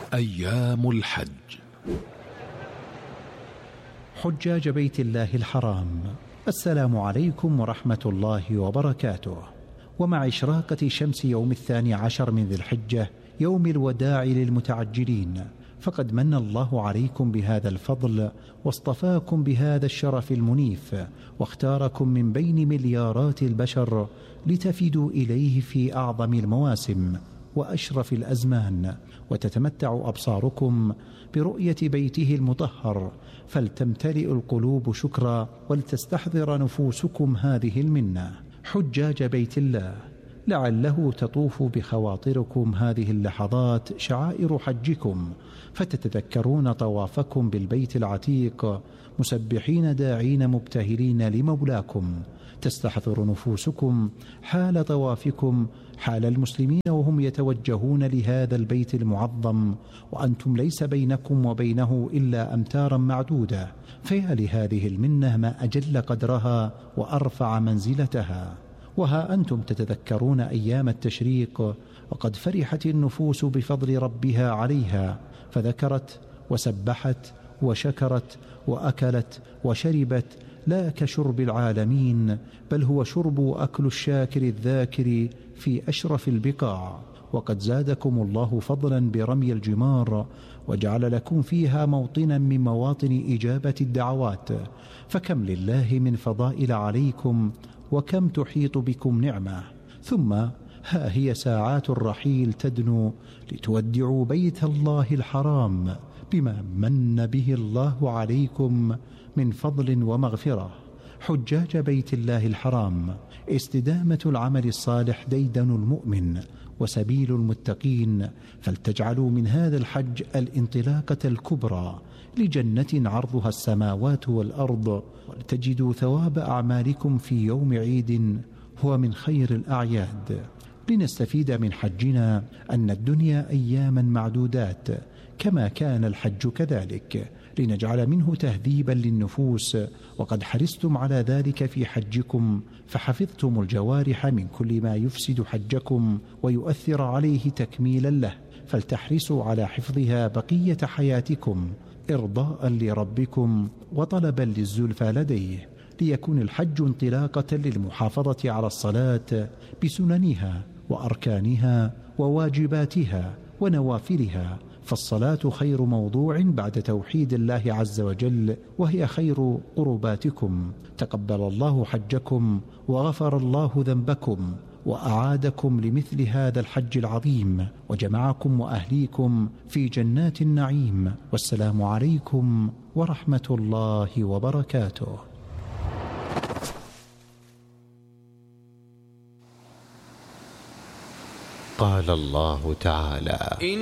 أيام الحج. حجاج بيت الله الحرام، السلام عليكم ورحمة الله وبركاته. ومع إشراقة شمس يوم 12 من ذي الحجة، يوم الوداع للمتعجلين، فقد من الله عليكم بهذا الفضل واصطفاكم بهذا الشرف المنيف، واختاركم من بين مليارات البشر لتفدوا إليه في أعظم المواسم وأشرف الأزمان، وتتمتع أبصاركم برؤية بيته المطهر، فلتمتلئ القلوب شكرا، ولتستحضر نفوسكم هذه المنة. حجاج بيت الله، لعله تطوف بخواطركم هذه اللحظات شعائر حجكم، فتتذكرون طوافكم بالبيت العتيق مسبحين داعين مبتهلين لمولاكم. تستحضر نفوسكم حال طوافكم حال المسلمين وهم يتوجهون لهذا البيت المعظم، وأنتم ليس بينكم وبينه إلا أمتارا معدودة، فيا لهذه المنة ما أجل قدرها وأرفع منزلتها. وها أنتم تتذكرون أيام التشريق، وقد فرحت النفوس بفضل ربها عليها، فذكرت وسبحت وشكرت وأكلت وشربت، لا كشرب العالمين، بل هو شرب وأكل الشاكر الذاكر في أشرف البقاع. وقد زادكم الله فضلا برمي الجمار، وجعل لكم فيها موطنا من مواطن إجابة الدعوات، فكم لله من فضائل عليكم، وكم تحيط بكم نعمة. ثم ها هي ساعات الرحيل تدنو لتودعوا بيت الله الحرام بما من به الله عليكم من فضل ومغفرة. حجاج بيت الله الحرام، استدامة العمل الصالح ديدن المؤمن وسبيل المتقين، فلتجعلوا من هذا الحج الانطلاقة الكبرى لجنة عرضها السماوات والأرض، ولتجدوا ثواب أعمالكم في يوم عيد هو من خير الأعياد. لنستفيد من حجنا أن الدنيا أياما معدودات كما كان الحج كذلك، لنجعل منه تهذيبا للنفوس، وقد حرصتم على ذلك في حجكم، فحفظتم الجوارح من كل ما يفسد حجكم ويؤثر عليه تكميلا له، فلتحرصوا على حفظها بقية حياتكم إرضاء لربكم وطلبا للزلفى لديه، ليكون الحج انطلاقة للمحافظة على الصلاة بسننها وأركانها وواجباتها ونوافلها، فالصلاة خير موضوع بعد توحيد الله عز وجل، وهي خير قرباتكم. تقبل الله حجكم وغفر الله ذنبكم، وأعادكم لمثل هذا الحج العظيم، وجمعكم وأهليكم في جنات النعيم. والسلام عليكم ورحمة الله وبركاته. قال الله تعالى: